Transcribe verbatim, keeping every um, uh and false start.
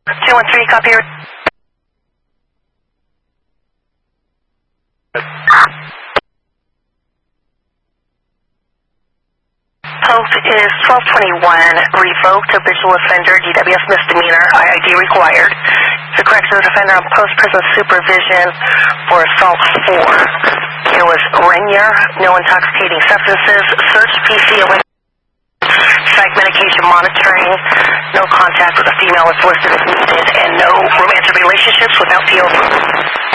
two one three, copy. Post is twelve twenty-one, revoked, habitual offender, D W S misdemeanor, I I D required. The corrections offender on post-prison supervision for assault four. It was Renier, no intoxicating substances, search P C away, psych medication monitoring, no contact with a female if listed as needed, and no romantic relationships without P O.